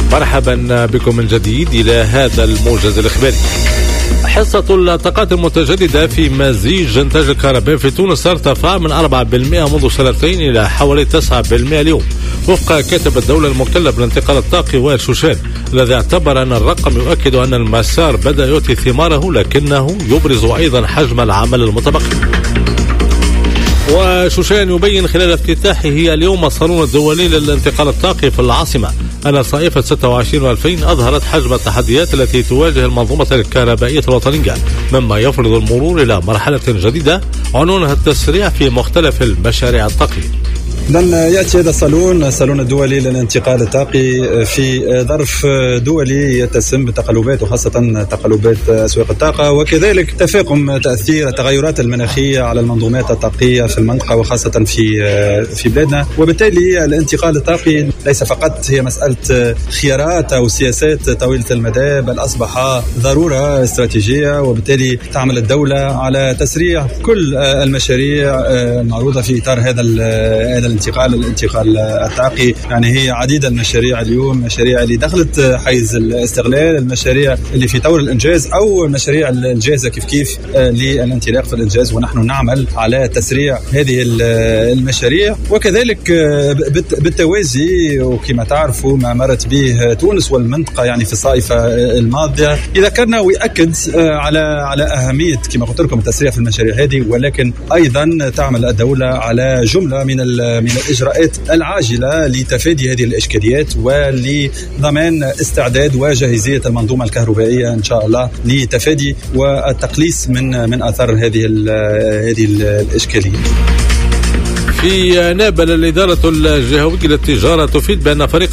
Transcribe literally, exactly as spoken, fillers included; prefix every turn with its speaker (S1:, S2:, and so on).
S1: مرحبا بكم من جديد إلى هذا الموجز الإخباري. حصة الطاقات المتجددة في مزيج إنتاج الكهرباء في تونس ارتفع من أربعة بالمئة منذ سنتين إلى حوالي تسعة بالمئة اليوم، وفق كاتب الدولة المكلف بالانتقال الطاقي وائل شوشان، الذي اعتبر أن الرقم يؤكد أن المسار بدأ يؤتي ثماره، لكنه يبرز أيضا حجم العمل المتبقي. وشوشان يبين خلال افتتاحه اليوم الصالون الدولي للانتقال الطاقي في العاصمة أن صيفة ستة وعشرين وألفين أظهرت حجم التحديات التي تواجه المنظومة الكهربائية الوطنية، مما يفرض المرور إلى مرحلة جديدة عنوانها التسريع في مختلف المشاريع الطاقية.
S2: إذن يأتي هذا الصالون الصالون الدولي للانتقال الطاقي في ظرف دولي يتسم بتقلبات، وخاصة تقلبات أسواق الطاقة، وكذلك تفاقم تأثير التغيرات المناخية على المنظومات الطاقية في المنطقة وخاصة في في بلادنا. وبالتالي الانتقال الطاقي ليس فقط هي مسألة خيارات أو سياسات طويلة المدى، بل أصبح ضرورة استراتيجية، وبالتالي تعمل الدولة على تسريع كل المشاريع المعروضة في إطار هذا هذا الانتقال الانتقال الطاقي. يعني هي عديدة المشاريع اليوم، مشاريع اللي دخلت حيز الاستغلال، المشاريع اللي في طور الإنجاز، أو المشاريع الجاهزة كيف كيف للانطلاق في الإنجاز، ونحن نعمل على تسريع هذه المشاريع. وكذلك بالتوازي، وكما تعرفوا ما مرت به تونس والمنطقة يعني في الصيفة الماضية، ذكرنا ويأكد على على أهمية كما قلت لكم التسريع في المشاريع هذه، ولكن أيضا تعمل الدولة على جملة من من الإجراءات العاجلة لتفادي هذه الإشكاليات ولضمان استعداد وجاهزية المنظومة الكهربائية إن شاء الله لتفادي والتقليص من من أثر هذه هذه الإشكالية.
S1: في نابل الإدارة الجهوية للتجارة تفيد بأن فريق